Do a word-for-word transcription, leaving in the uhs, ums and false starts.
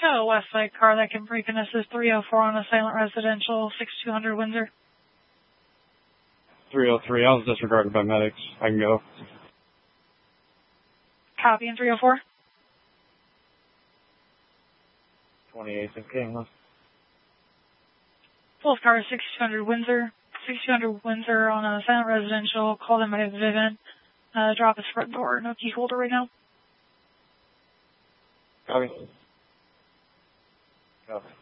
a west side car that can break and assist three oh four on a silent residential, sixty-two hundred Windsor. three oh three, I was disregarded by medics. I can go. Copy in three oh four. twenty-eighth and King. Wolf car, sixty-two hundred Windsor. sixty-two hundred Windsor on a silent residential. Call them by Vivian. Uh, drop his front door. No key holder right now. Copy. Copy.